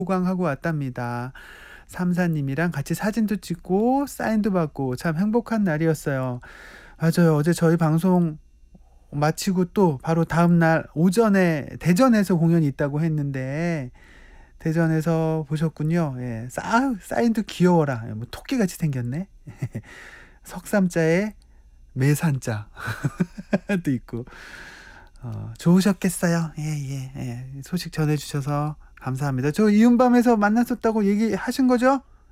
호강하고 왔답니다. 삼사님이랑 같이 사진도 찍고 사인도 받고 참 행복한 날이었어요. 맞아요. 어제 저희 방송 마치고 또 바로 다음날 오전에 대전에서 공연이 있다고 했는데 대전에서 보셨군요. 예. 사인도 귀여워라. 뭐 토끼같이 생겼네. 석삼자에 매산자 도 있고. 좋으셨겠어요. 예예 예. 소식 전해 주셔서 감사합니다. 저 이웃밤에서 만났었다고 얘기하신 거죠?